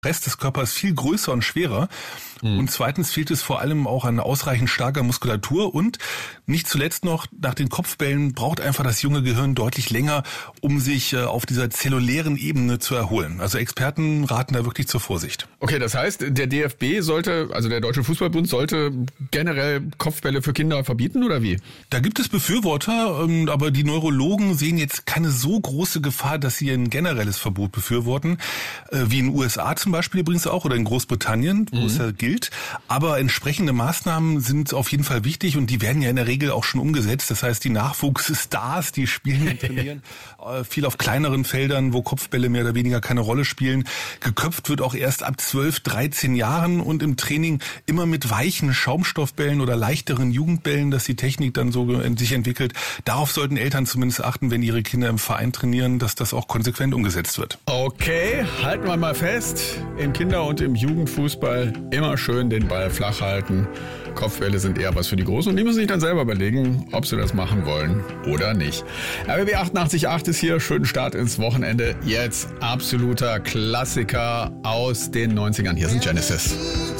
Rest des Körpers viel größer und schwerer. Und zweitens fehlt es vor allem auch an ausreichend starker Muskulatur und nicht zuletzt noch, nach den Kopfbällen braucht einfach das junge Gehirn deutlich länger, um sich auf dieser zellulären Ebene zu erholen. Also Experten raten da wirklich zur Vorsicht. Okay, das heißt, der DFB sollte, also der Deutsche Fußballbund sollte generell Kopfbälle für Kinder verbieten oder wie? Da gibt es Befürworter, aber die Neurologen sehen jetzt keine so große Gefahr, dass sie ein generelles Verbot befürworten, wie in den USA zum Beispiel übrigens auch oder in Großbritannien, wo es ja gilt. Aber entsprechende Maßnahmen sind auf jeden Fall wichtig und die werden ja in der Regel auch schon umgesetzt. Das heißt, die Nachwuchsstars, die spielen und trainieren viel auf kleineren Feldern, wo Kopfbälle mehr oder weniger keine Rolle spielen. Geköpft wird auch erst ab 12, 13 Jahren und im Training immer mit weichen Schaumstoffbällen oder leichteren Jugendbällen, dass die Technik dann so sich entwickelt. Darauf sollten Eltern zumindest achten, wenn ihre Kinder im Verein trainieren, dass das auch konsequent umgesetzt wird. Okay, halten wir mal fest, im Kinder- und im Jugendfußball immer schön den Ball flach halten. Kopfbälle sind eher was für die Großen und die müssen sich dann selber überlegen, ob sie das machen wollen oder nicht. RBB 88.8 ist hier, schönen Start ins Wochenende. Jetzt absoluter Klassiker aus den 90ern. Hier sind Genesis.